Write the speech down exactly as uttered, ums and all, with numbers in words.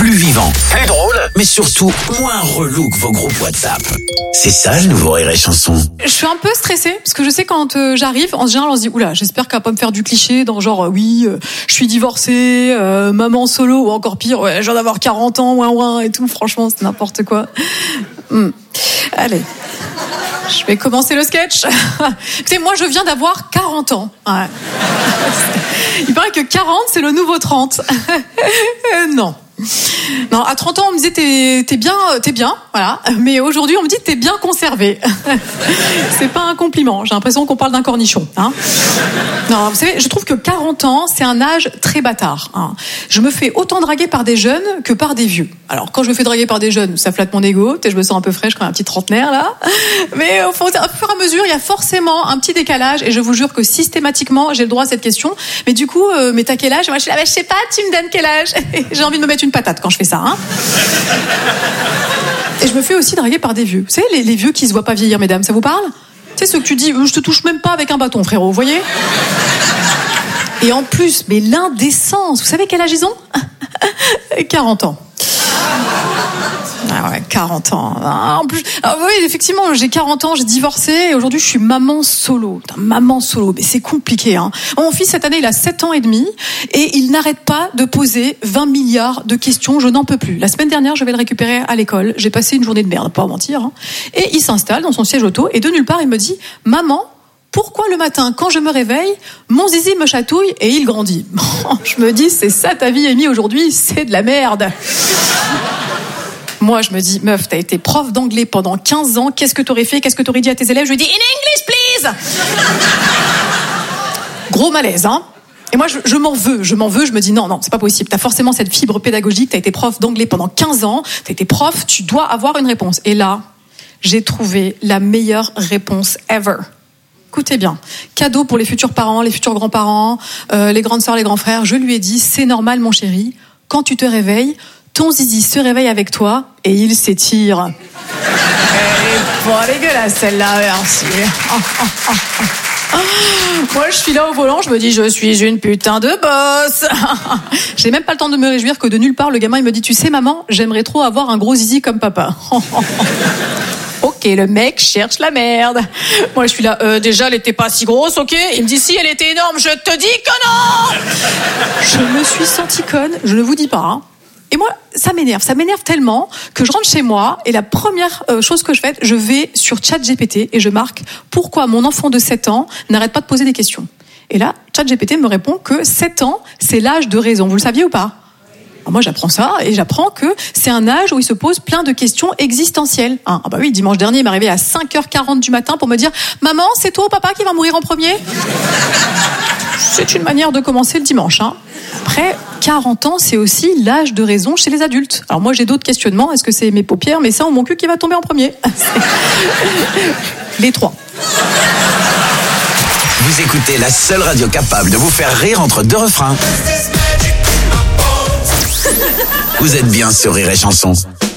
plus vivant, plus drôle, mais surtout moins relou que vos groupes WhatsApp. C'est ça le nouveau Rire et Chanson. Je suis un peu stressée parce que je sais quand euh, j'arrive, en général on se dit oula, j'espère qu'elle va pas me faire du cliché dans genre euh, oui, euh, je suis divorcée, euh, maman solo ou encore pire, ouais, je viens d'avoir quarante ans, ouin ouin et tout. Franchement, c'est n'importe quoi. Hum. Allez. Je vais commencer le sketch. Écoutez, moi je viens d'avoir quarante ans. Ouais. Il paraît que quarante c'est le nouveau trente. Non. Non, à trente ans on me disait t'es, t'es bien, t'es bien, voilà. Mais aujourd'hui on me dit t'es bien conservé. C'est pas un compliment. J'ai l'impression qu'on parle d'un cornichon. Hein. Non, vous savez, je trouve que quarante ans c'est un âge très bâtard. Hein. Je me fais autant draguer par des jeunes que par des vieux. Alors quand je me fais draguer par des jeunes, ça flatte mon ego. Je me sens un peu fraîche comme un petit trentenaire là. Mais au fur et à mesure, il y a forcément un petit décalage. Et je vous jure que systématiquement j'ai le droit à cette question. Mais du coup, euh, mais t'as quel âge? Moi je suis là, bah, je sais pas. Tu me donnes quel âge? J'ai envie de me mettre une patate quand je fais ça. Hein. Et je me fais aussi draguer par des vieux. Vous savez, les, les vieux qui se voient pas vieillir, mesdames, ça vous parle? Tu sais, ceux que tu dis, je te touche même pas avec un bâton, frérot, vous voyez? Et en plus, mais l'indécence, vous savez quel âge ils ont? quarante ans. Ah ouais, quarante ans. Ah, en plus, ah oui, effectivement, j'ai quarante ans, j'ai divorcé et aujourd'hui je suis maman solo. Putain, maman solo, mais c'est compliqué. Hein. Mon fils cette année il a sept ans et demi et il n'arrête pas de poser vingt milliards de questions. Je n'en peux plus. La semaine dernière, je vais le récupérer à l'école. J'ai passé une journée de merde, pas mentir. Hein. Et il s'installe dans son siège auto et de nulle part il me dit, maman, pourquoi le matin, quand je me réveille, mon zizi me chatouille et il grandit? Bon, je me dis, c'est ça ta vie, Amy, aujourd'hui, c'est de la merde. Moi, je me dis, meuf, t'as été prof d'anglais pendant quinze ans, qu'est-ce que t'aurais fait? Qu'est-ce que t'aurais dit à tes élèves? Je lui dis, in English, please! Gros malaise, hein? Et moi, je, je m'en veux, je m'en veux, je me dis, non, non, c'est pas possible. T'as forcément cette fibre pédagogique, t'as été prof d'anglais pendant quinze ans, t'as été prof, tu dois avoir une réponse. Et là, j'ai trouvé la meilleure réponse ever. Écoutez bien, cadeau pour les futurs parents, les futurs grands-parents, euh, les grandes sœurs, les grands frères. Je lui ai dit, c'est normal, mon chéri, quand tu te réveilles, ton zizi se réveille avec toi et il s'étire. Elle est pas dégueulasse celle-là, merci. Oh, oh, oh, oh. Moi, je suis là au volant, je me dis, je suis une putain de boss. J'ai même pas le temps de me réjouir que de nulle part, le gamin, il me dit, tu sais, maman, j'aimerais trop avoir un gros zizi comme papa. Ok, le mec cherche la merde. Moi, je suis là, euh, déjà, elle était pas si grosse, ok? Il me dit, si, elle était énorme, je te dis que non! Je me suis sentie conne, je ne vous dis pas, hein. Et moi, ça m'énerve, ça m'énerve tellement que je rentre chez moi et la première chose que je fais, je vais sur ChatGPT et je marque pourquoi mon enfant de sept ans n'arrête pas de poser des questions. Et là, ChatGPT me répond que sept ans, c'est l'âge de raison. Vous le saviez ou pas? Alors moi, j'apprends ça et j'apprends que c'est un âge où il se pose plein de questions existentielles. Ah bah oui, dimanche dernier, il m'est arrivé à cinq heures quarante du matin pour me dire « Maman, c'est toi ou papa qui va mourir en premier ?» C'est une manière de commencer le dimanche. Hein. Après, quarante ans, c'est aussi l'âge de raison chez les adultes. Alors moi, j'ai d'autres questionnements. Est-ce que c'est mes paupières, mes seins ou mon cul qui va tomber en premier? Les trois. Vous écoutez la seule radio capable de vous faire rire entre deux refrains. Vous êtes bien sur Rire et Chanson.